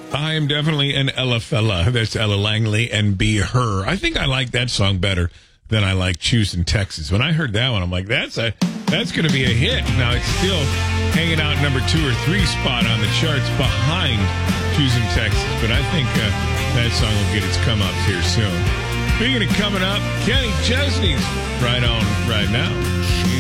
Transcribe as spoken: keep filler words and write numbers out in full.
I am definitely an Ella fella. That's Ella Langley and Be Her. I think I like that song better than I like Choosing Texas. When I heard that one, I'm like, that's a that's going to be a hit. Now, it's still hanging out number two or three spot on the charts behind Choosing Texas, but I think uh, that song will get its come-ups here soon. Speaking of coming up, Kenny Chesney's right on right now.